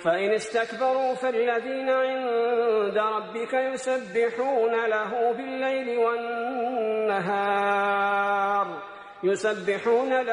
فإن استكبروا فالذين عند ربك يسبحون له بالليل والنهار